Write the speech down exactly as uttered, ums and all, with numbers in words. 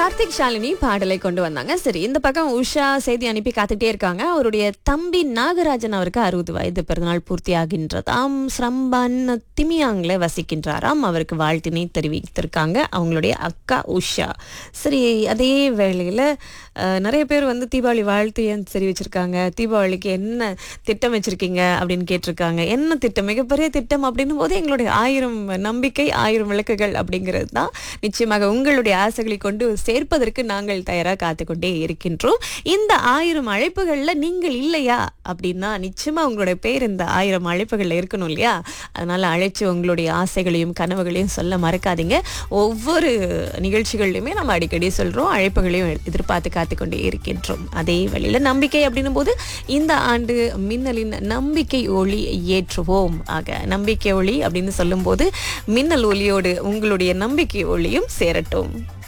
கார்த்திக் ஷாலினி பாடலை கொண்டு வந்தாங்க. சரி, இந்த பக்கம் உஷா செய்தி அனுப்பி காத்துட்டே இருக்காங்க. அவருடைய தம்பி நாகராஜன் அவருக்கு அறுபது வயது பிறந்தநாள் பூர்த்தி ஆகின்றதாம். ஸ்ரம்பான் திமியாங்ல வசிக்கின்றாராம். அவருக்கு வாழ்த்தினை தெரிவித்திருக்காங்க அவங்களுடைய அக்கா உஷா. சரி, அதே வேளையில அஹ், நிறைய பேர் வந்து தீபாவளி வாழ்த்து ஏன் தெரிவிச்சிருக்காங்க. தீபாவளிக்கு என்ன திட்டம் வச்சிருக்கீங்க அப்படின்னு கேட்டிருக்காங்க. என்ன திட்டம்? மிகப்பெரிய திட்டம் அப்படின்னும் போது எங்களுடைய ஆயிரம் நம்பிக்கை ஆயிரம் விளக்குகள் அப்படிங்கிறது தான். நிச்சயமாக உங்களுடைய ஆசைகளை கொண்டு சேர்ப்பதற்கு நாங்கள் தயாராக காத்துக்கொண்டே இருக்கின்றோம். இந்த ஆயிரம் அழைப்புகள்ல நீங்கள் இல்லையா அப்படின்னா நிச்சயமா உங்களுடைய பேர் இந்த ஆயிரம் அழைப்புகள்ல இருக்கணும் இல்லையா? அதனால அழைச்சு உங்களுடைய ஆசைகளையும் கனவுகளையும் சொல்ல மறக்காதீங்க. ஒவ்வொரு நிகழ்ச்சிகள்லையுமே நம்ம அடிக்கடி சொல்றோம், அழைப்புகளையும் எதிர்பார்த்து காத்துக்கொண்டே இருக்கின்றோம். அதே வழியில நம்பிக்கை அப்படின்னும் போது இந்த ஆண்டு மின்னலின் நம்பிக்கை ஒளி ஏற்றுவோம். ஆக நம்பிக்கை ஒளி அப்படின்னு சொல்லும் போது மின்னல் ஒளியோடு உங்களுடைய நம்பிக்கை ஒளியும் சேரட்டும்.